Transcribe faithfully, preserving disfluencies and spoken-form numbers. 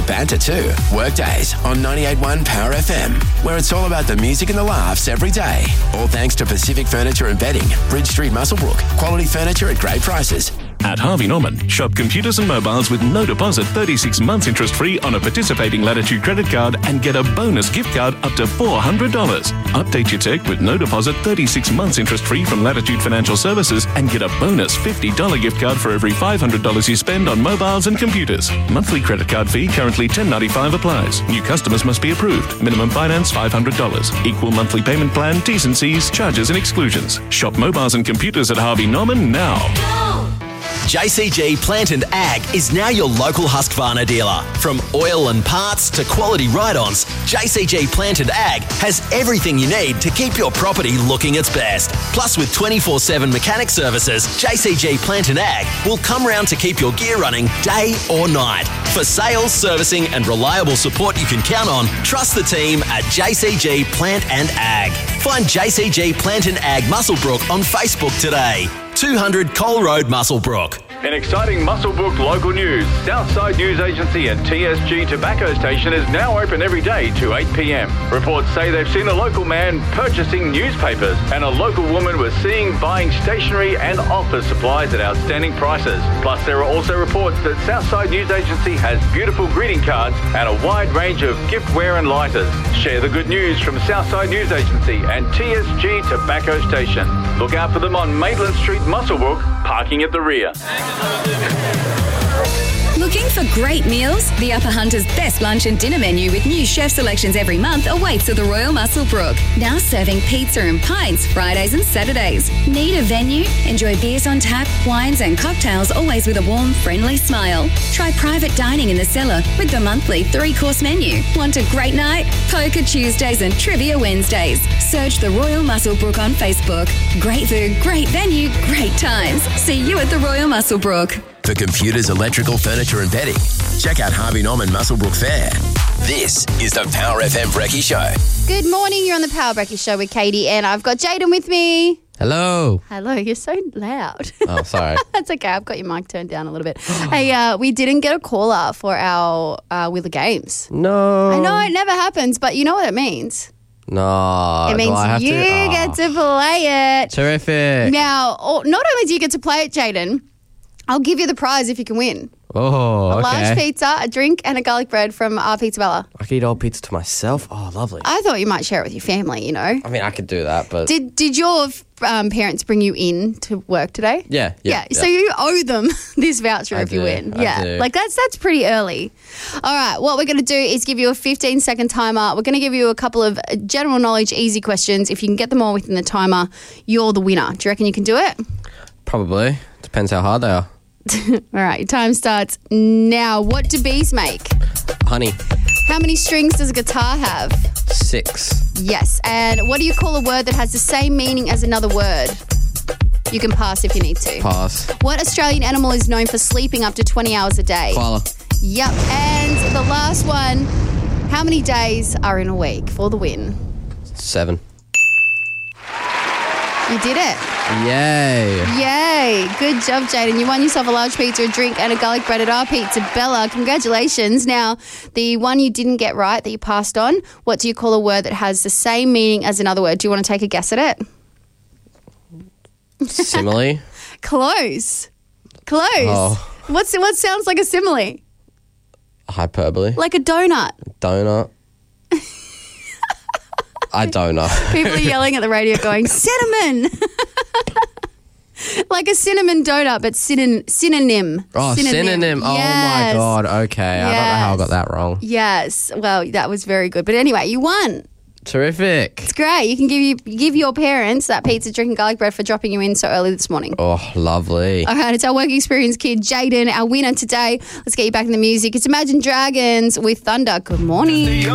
banter too. Workdays on ninety-eight point one Power F M, where it's all about the music and the laughs every day. All thanks to Pacific Furniture and Bedding, Bridge Street, Muswellbrook. Quality furniture at great prices. At Harvey Norman, shop computers and mobiles with no deposit, thirty-six months interest-free on a participating Latitude credit card and get a bonus gift card up to four hundred dollars. Update your tech with no deposit, thirty-six months interest-free from Latitude Financial Services and get a bonus fifty dollars gift card for every five hundred dollars you spend on mobiles and computers. Monthly credit card fee currently ten dollars and ninety-five cents applies. New customers must be approved. Minimum finance five hundred dollars. Equal monthly payment plan, T's and C's, charges and exclusions. Shop mobiles and computers at Harvey Norman now. J C G Plant and Ag is now your local Husqvarna dealer. From oil and parts to quality ride-ons, J C G Plant and Ag has everything you need to keep your property looking its best. Plus, with twenty-four seven mechanic services, J C G Plant and Ag will come round to keep your gear running day or night. For sales, servicing and reliable support you can count on, trust the team at J C G Plant and Ag. Find J C G Plant and Ag Muswellbrook on Facebook today. two hundred Cole Road, Muswellbrook. In exciting Muswellbrook local news, Southside News Agency and T S G Tobacco Station is now open every day to eight p m. Reports say they've seen a local man purchasing newspapers and a local woman was seen buying stationery and office supplies at outstanding prices. Plus, there are also reports that Southside News Agency has beautiful greeting cards and a wide range of giftware and lighters. Share the good news from Southside News Agency and T S G Tobacco Station. Look out for them on Maitland Street, Muswellbrook, parking at the rear. Looking for great meals? The Upper Hunter's best lunch and dinner menu with new chef selections every month awaits at the Royal Muswellbrook. Now serving pizza and pints Fridays and Saturdays. Need a venue? Enjoy beers on tap, wines and cocktails, always with a warm, friendly smile. Try private dining in the cellar with the monthly three-course menu. Want a great night? Poker Tuesdays and Trivia Wednesdays. Search the Royal Muswellbrook on Facebook. Great food, great venue, great times. See you at the Royal Muswellbrook. For computers, electrical, furniture and bedding, check out Harvey Norman Muswellbrook Fair. This is the Power F M Brekkie Show. Good morning, you're on the Power Brekkie Show with Katie and I've got Jaden with me. Hello. Hello, you're so loud. Oh, sorry. That's okay, I've got your mic turned down a little bit. Hey, uh, we didn't get a caller for our uh, Wheel of Games. No. I know, it never happens, but you know what it means. No. It means do I have you to? Oh. get to play it. Terrific. Now, not only do you get to play it, Jaden, I'll give you the prize if you can win. Oh, a okay. large pizza, a drink, and a garlic bread from our Pizza Bella. I could eat all pizza to myself. Oh, lovely. I thought you might share it with your family, you know. I mean, I could do that, but... Did Did your um, parents bring you in to work today? Yeah, yeah. Yeah, so you owe them this voucher I if you do, win. I yeah, do. like that's that's pretty early. All right, what we're going to do is give you a fifteen second timer. We're going to give you a couple of general knowledge, easy questions. If you can get them all within the timer, you're the winner. Do you reckon you can do it? Probably. Depends how hard they are. All right, your time starts now. What do bees make? Honey. How many strings does a guitar have? Six. Yes. And what do you call a word that has the same meaning as another word? You can pass if you need to. Pass. What Australian animal is known for sleeping up to twenty hours a day? Koala. Yep. And the last one, how many days are in a week for the win? Seven. You did it. Yay. Yay. Good job, Jaden. You won yourself a large pizza, a drink and a garlic bread at our Pizza Bella. Congratulations. Now, the one you didn't get right that you passed on, what do you call a word that has the same meaning as another word? Do you want to take a guess at it? Simile. Close. Close. Oh. What's What sounds like a simile? Hyperbole. Like a donut. Donut. I don't know. People are yelling at the radio going, cinnamon. Like a cinnamon donut, but synon- synonym. Oh, synonym. synonym. Oh, yes. my God. Okay. Yes. I don't know how I got that wrong. Yes. Well, that was very good. But anyway, you won. Terrific. It's great. You can give you give your parents that pizza, drink and garlic bread for dropping you in so early this morning. Oh, lovely. All right, it's our work experience kid, Jaden, our winner today. Let's get you back in the music. It's Imagine Dragons with Thunder. Good morning.